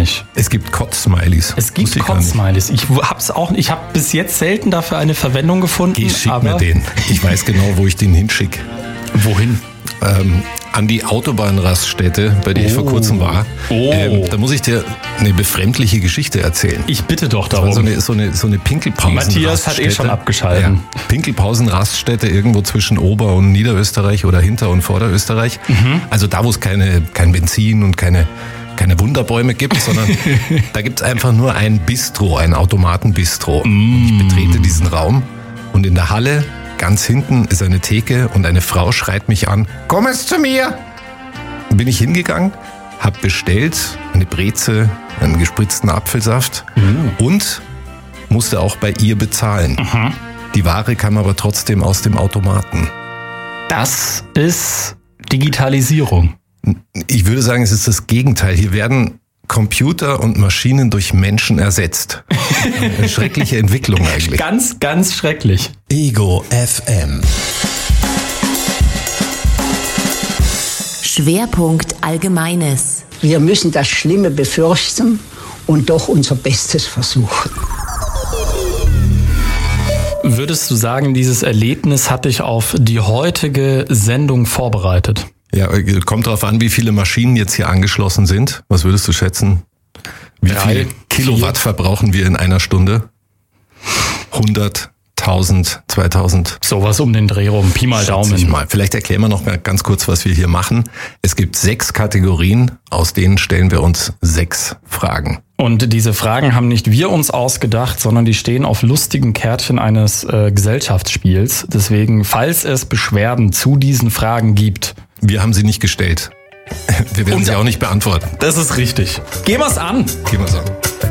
nicht. Es gibt Kotz-Smileys. Es gibt Kotz-Smileys. Ich habe bis jetzt selten dafür eine Verwendung gefunden. Schick mir den. Ich weiß genau, wo ich den hinschicke. Wohin? An die Autobahnraststätte, bei der ich vor kurzem war. Da muss ich dir eine befremdliche Geschichte erzählen. Ich bitte doch darum. So eine Pinkelpausen-Raststätte. Matthias hat schon abgeschalten. Ja, Pinkelpausen-Raststätte irgendwo zwischen Ober- und Niederösterreich oder Hinter- und Vorderösterreich. Also da, wo es kein Benzin und keine Wunderbäume gibt, sondern da gibt es einfach nur ein Bistro, ein Automatenbistro. Und ich betrete diesen Raum und in der Halle ganz hinten ist eine Theke und eine Frau schreit mich an, komm jetzt zu mir! Bin ich hingegangen, hab bestellt eine Breze, einen gespritzten Apfelsaft und musste auch bei ihr bezahlen. Die Ware kam aber trotzdem aus dem Automaten. Das ist Digitalisierung. Ich würde sagen, es ist das Gegenteil. Hier werden Computer und Maschinen durch Menschen ersetzt. Eine schreckliche Entwicklung eigentlich. Ganz, ganz schrecklich. Ego FM. Schwerpunkt Allgemeines. Wir müssen das Schlimme befürchten und doch unser Bestes versuchen. Würdest du sagen, dieses Erlebnis hat dich auf die heutige Sendung vorbereitet? Ja, kommt darauf an, wie viele Maschinen jetzt hier angeschlossen sind. Was würdest du schätzen? Wie viel Kilowatt verbrauchen wir in einer Stunde? 100, 1000, 2000? Sowas um den Dreh rum, Pi mal Daumen. Vielleicht erklären wir noch ganz kurz, was wir hier machen. Es gibt 6 Kategorien, aus denen stellen wir uns 6 Fragen. Und diese Fragen haben nicht wir uns ausgedacht, sondern die stehen auf lustigen Kärtchen eines Gesellschaftsspiels. Deswegen, falls es Beschwerden zu diesen Fragen gibt, wir haben sie nicht gestellt. Wir werden sie auch nicht beantworten. Das ist richtig. Gehen wir's an. Gehen wir's an.